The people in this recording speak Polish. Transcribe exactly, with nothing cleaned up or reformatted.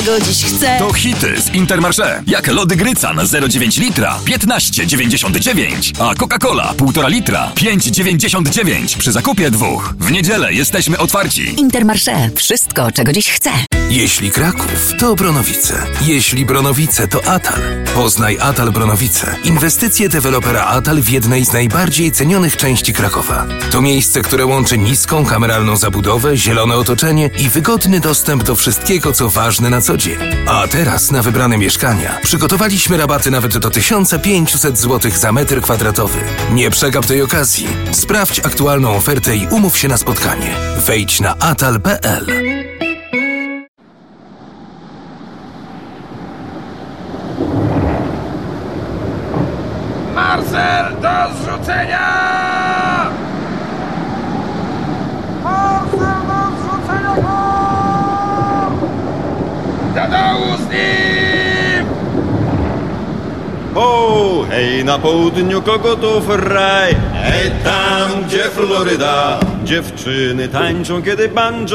Go dziś chcę. To hity z Intermarché. Jak lody Grycan zero przecinek dziewięć litra piętnaście dziewięćdziesiąt dziewięć, a Coca-Cola półtora litra pięć dziewięćdziesiąt dziewięć przy zakupie dwóch. W niedzielę jesteśmy otwarci. Intermarché. Wszystko, czego dziś chcę. Jeśli Kraków, to Bronowice. Jeśli Bronowice, to Atal. Poznaj Atal Bronowice. Inwestycje dewelopera Atal w jednej z najbardziej cenionych części Krakowa. To miejsce, które łączy niską, kameralną zabudowę, zielone otoczenie i wygodny dostęp do wszystkiego, co ważne na co dzień. A teraz na wybrane mieszkania przygotowaliśmy rabaty nawet do tysiąc pięćset złotych za metr kwadratowy. Nie przegap tej okazji. Sprawdź aktualną ofertę i umów się na spotkanie. Wejdź na atal kropka p l. Marcel do zrzucenia! Marcel do zrzucenia! Do dołu z nim! O, hej, na południu kogutów raj, hej, tam gdzie Floryda, dziewczyny tańczą, kiedy banjo